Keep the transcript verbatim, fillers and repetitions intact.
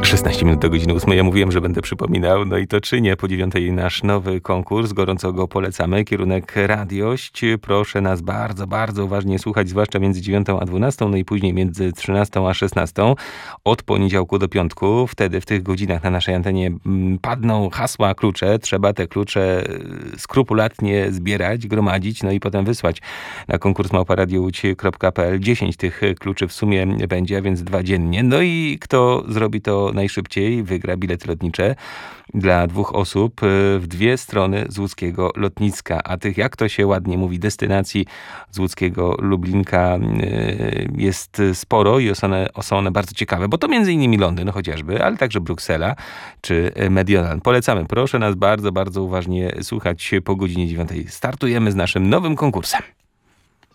szesnaście minut do godziny ósmej. Ja mówiłem, że będę przypominał, no i to czynię. Po dziewiątej nasz nowy konkurs. Gorąco go polecamy. Kierunek radiość. Proszę nas bardzo, bardzo uważnie słuchać, zwłaszcza między dziewiątą a dwunastą, no i później między trzynastą a szesnastą. Od poniedziałku do piątku. Wtedy w tych godzinach na naszej antenie padną hasła, klucze. Trzeba te klucze skrupulatnie zbierać, gromadzić, no i potem wysłać na konkurs małpa radio łódź kropka p l. dziesięć tych kluczy w sumie będzie, a więc dwa dziennie. No i kto zrobi to najszybciej, wygra bilety lotnicze dla dwóch osób w dwie strony z łódzkiego lotniska. A tych, jak to się ładnie mówi, destynacji z łódzkiego Lublinka jest sporo i są one, są one bardzo ciekawe, bo to między innymi Londyn chociażby, ale także Bruksela czy Mediolan. Polecamy. Proszę nas bardzo, bardzo uważnie słuchać. Po godzinie dziewiątej startujemy z naszym nowym konkursem.